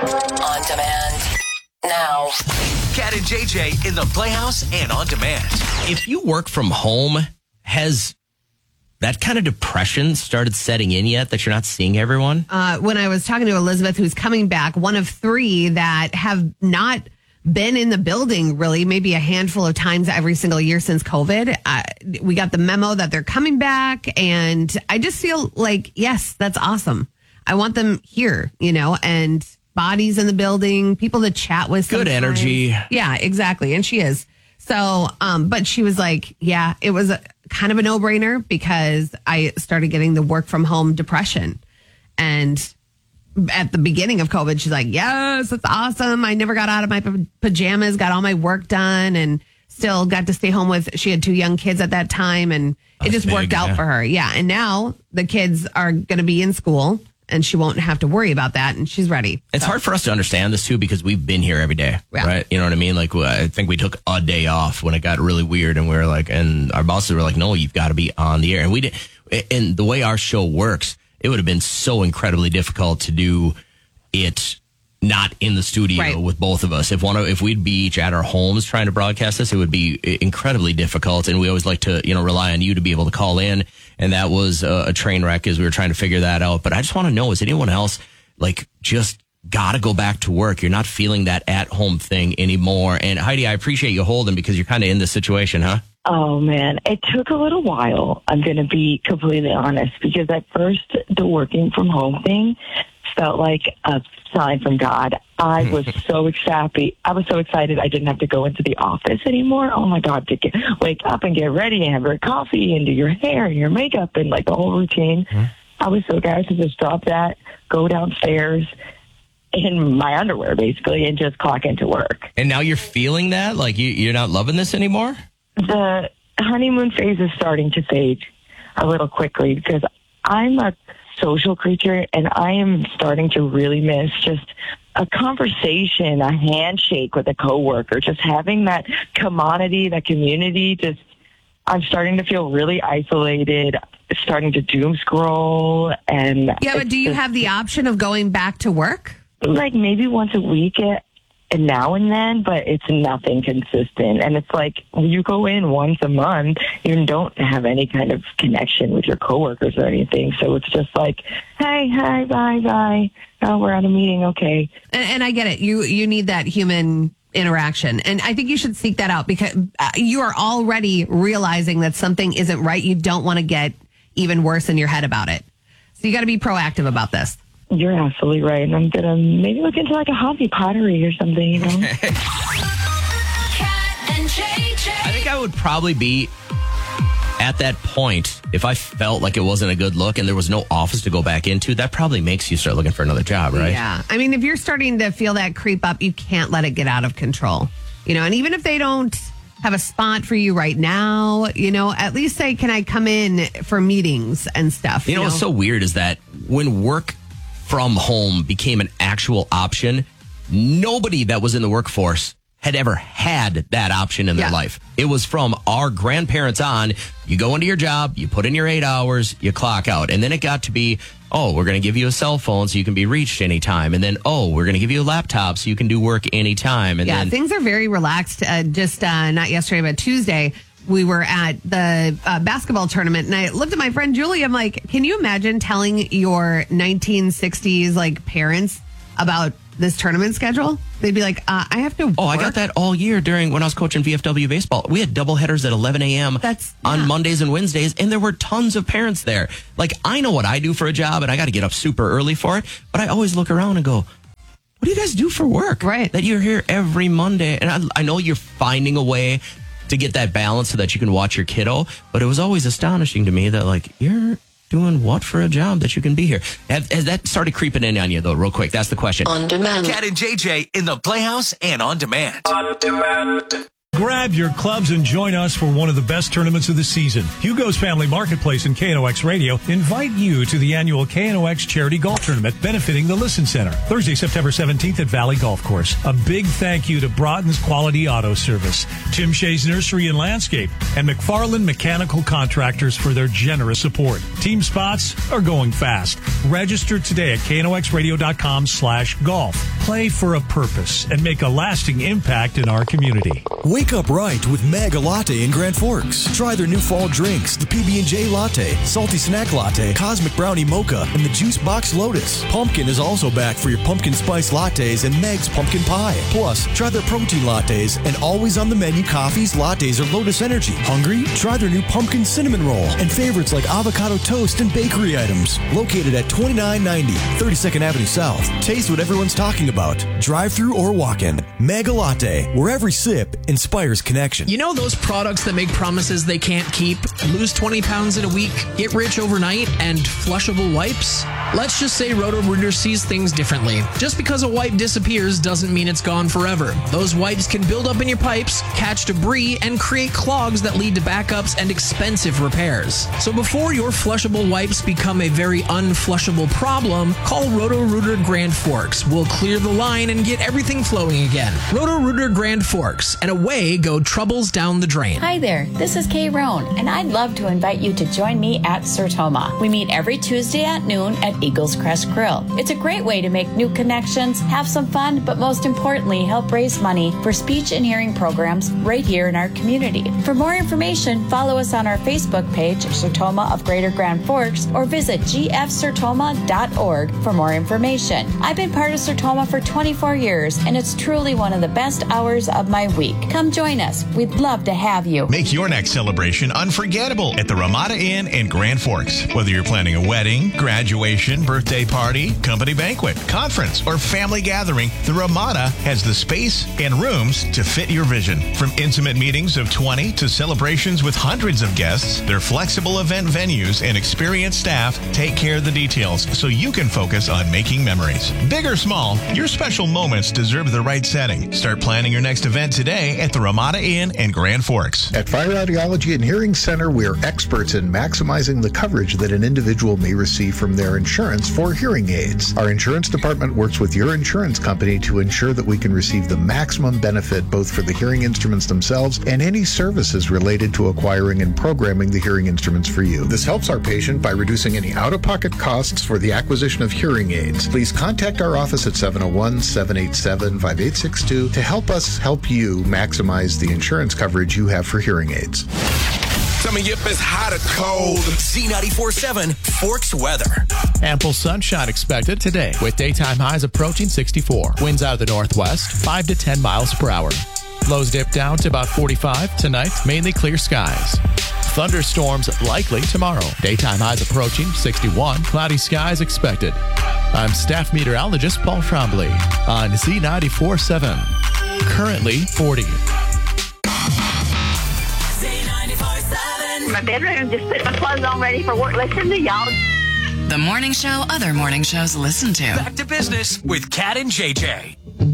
On demand. Now. Cat and JJ in the Playhouse and on demand. If you work from home, has that kind of depression started setting in yet that you're not seeing everyone? When I was talking to Elizabeth, who's coming back, one of three that have not been in the building really, maybe a handful of times every single year since COVID. We got the memo that they're coming back, and I just feel like, yes, that's awesome. I want them here, and bodies in the building, people to chat with. Good energy. Yeah, exactly. And she is. So, but she was like, yeah, it was kind of a no-brainer because I started getting the work from home depression. And at the beginning of COVID, she's like, yes, it's awesome. I never got out of my pajamas, got all my work done, and still got to stay home with, she had 2 young kids at that time, and it just worked out for her. Yeah. And now the kids are going to be in school, and she won't have to worry about that, and she's ready. It's hard for us to understand this, too, because we've been here every day, right? You know what I mean? Like, I think we took a day off when it got really weird, and we were like, and our bosses were like, no, you've got to be on the air. And we did, and the way our show works, it would have been so incredibly difficult to do it not in the studio with both of us. If we'd be each at our homes trying to broadcast this, it would be incredibly difficult. And we always like to, rely on you to be able to call in. And that was a train wreck as we were trying to figure that out. But I just want to know, is anyone else just got to go back to work? You're not feeling that at home thing anymore. And Heidi, I appreciate you holding because you're kind of in this situation, huh? Oh, man, it took a little while, I'm going to be completely honest, because at first the working from home thing felt like a sign from God. I was so excited. I didn't have to go into the office anymore. Oh, my God, to wake up and get ready and have your coffee and do your hair and your makeup and the whole routine. I was so excited to just drop that, go downstairs in my underwear, basically, and just clock into work. And now you're feeling that? Like you're not loving this anymore? The honeymoon phase is starting to fade a little quickly because I'm a social creature and I am starting to really miss just a conversation, a handshake with a coworker, just having that commodity, that community. I'm starting to feel really isolated, starting to doom scroll. And yeah, but do you have the option of going back to work? Maybe once a week and now and then, but it's nothing consistent. And it's like you go in once a month, you don't have any kind of connection with your coworkers or anything. So it's just like, hey, hi, bye. Oh, we're at a meeting. Okay. And I get it. You need that human interaction. And I think you should seek that out because you are already realizing that something isn't right. You don't want to get even worse in your head about it. So you got to be proactive about this. You're absolutely right. And I'm going to maybe look into a hobby, pottery or something, Cat and JJ. I think I would probably be at that point if I felt like it wasn't a good look and there was no office to go back into. That probably makes you start looking for another job, right? Yeah. I mean, if you're starting to feel that creep up, you can't let it get out of control. And even if they don't have a spot for you right now, at least say, can I come in for meetings and stuff? What's so weird is that when work from home became an actual option, nobody that was in the workforce had ever had that option in their life. It was from our grandparents on. You go into your job, you put in your 8 hours, you clock out. And then it got to be, we're going to give you a cell phone so you can be reached anytime. And then, we're going to give you a laptop so you can do work anytime. And then things are very relaxed. Not yesterday, but Tuesday, we were at the basketball tournament, and I looked at my friend Julie. I'm like, can you imagine telling your 1960s parents about this tournament schedule? They'd be like, I have to work. I got that all year when I was coaching VFW baseball. We had double headers at 11 a.m. On Mondays and Wednesdays, and there were tons of parents there. I know what I do for a job, and I got to get up super early for it, but I always look around and go, what do you guys do for work? Right. That you're here every Monday. And I know you're finding a way to get that balance so that you can watch your kiddo, but it was always astonishing to me that you're doing what for a job that you can be here? Has that started creeping in on you though, real quick? That's the question. On demand. Cat and JJ in the Playhouse and on demand. On demand. Grab your clubs and join us for one of the best tournaments of the season. Hugo's Family Marketplace and KNOX Radio invite you to the annual KNOX Charity Golf Tournament benefiting the Listen Center. Thursday, September 17th at Valley Golf Course. A big thank you to Broughton's Quality Auto Service, Tim Shea's Nursery and Landscape, and McFarland Mechanical Contractors for their generous support. Team spots are going fast. Register today at knoxradio.com/golf. Play for a purpose and make a lasting impact in our community. Wake up right with Mega Latte in Grand Forks. Try their new fall drinks, the PB&J Latte, Salty Snack Latte, Cosmic Brownie Mocha, and the Juice Box Lotus. Pumpkin is also back for your pumpkin spice lattes and Meg's Pumpkin Pie. Plus, try their protein lattes and always on the menu coffees, lattes, or Lotus Energy. Hungry? Try their new pumpkin cinnamon roll and favorites like avocado toast and bakery items. Located at 2990 32nd Avenue South. Taste what everyone's talking about. Drive-through or walk-in. Mega Latte, where every sip inspires connection. You know those products that make promises they can't keep? Lose 20 pounds in a week, get rich overnight, and flushable wipes? Let's just say Roto-Rooter sees things differently. Just because a wipe disappears doesn't mean it's gone forever. Those wipes can build up in your pipes, catch debris, and create clogs that lead to backups and expensive repairs. So before your flushable wipes become a very unflushable problem, call Roto-Rooter Grand Forks. We'll clear the line and get everything flowing again. Roto-Rooter Grand Forks, and away go troubles down the drain. Hi there, this is Kay Roan, and I'd love to invite you to join me at Sertoma. We meet every Tuesday at noon at Eagles Crest Grill. It's a great way to make new connections, have some fun, but most importantly, help raise money for speech and hearing programs right here in our community. For more information, follow us on our Facebook page, Sertoma of Greater Grand Forks, or visit gfsertoma.org for more information. I've been part of Sertoma for 24 years, and it's truly one of the best hours of my week. Come join us. We'd love to have you. Make your next celebration unforgettable at the Ramada Inn in Grand Forks. Whether you're planning a wedding, graduation, birthday party, company banquet, conference, or family gathering, the Ramada has the space and rooms to fit your vision. From intimate meetings of 20 to celebrations with hundreds of guests, their flexible event venues and experienced staff take care of the details so you can focus on making memories. Big or small, your special moments deserve the right setting. Start planning your next event today at the Ramada Inn in Grand Forks. At Fire Audiology and Hearing Center, we are experts in maximizing the coverage that an individual may receive from their insurance for hearing aids. Our insurance department works with your insurance company to ensure that we can receive the maximum benefit both for the hearing instruments themselves and any services related to acquiring and programming the hearing instruments for you. This helps our patient by reducing any out-of-pocket costs for the acquisition of hearing aids. Please contact our office at 701-787-5862 to help us help you maximize the insurance coverage you have for hearing aids. Tell me if it's hot or cold. Z94.7 Forks weather. Ample sunshine expected today with daytime highs approaching 64. Winds out of the northwest, 5 to 10 miles per hour. Lows dip down to about 45 tonight, mainly clear skies. Thunderstorms likely tomorrow. Daytime highs approaching 61. Cloudy skies expected. I'm staff meteorologist Paul Trombley on Z94.7. Currently 40. My bedroom, just put my clothes on ready for work. Listen to y'all. The morning show other morning shows listen to. Back to business with Kat and JJ.